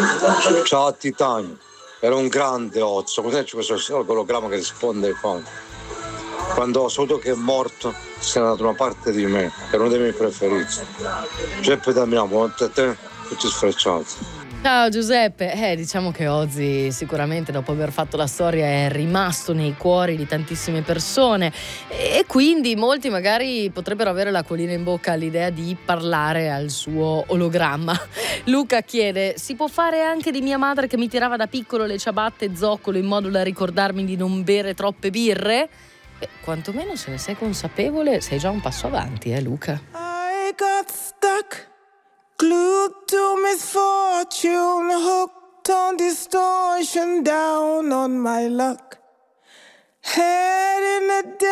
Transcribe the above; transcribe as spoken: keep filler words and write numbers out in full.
Ciao Titanio, era un grande ozzo, cos'è c'è questo ologramma che risponde ai phone? Quando ho saputo che è morto, si è andato una parte di me, è uno dei miei preferiti. Giuseppe Damiano, buonanotte a te, tutti sfrecciati. Ciao Giuseppe, eh, diciamo che Ozzy sicuramente dopo aver fatto la storia è rimasto nei cuori di tantissime persone e quindi molti magari potrebbero avere l'acquolina in bocca all'idea di parlare al suo ologramma. Luca chiede: si può fare anche di mia madre che mi tirava da piccolo le ciabatte e zoccolo in modo da ricordarmi di non bere troppe birre? Beh, quantomeno se ne sei consapevole sei già un passo avanti, eh Luca? I got stuck, glued to misfortune, hooked on distortion, down on my luck. Head in the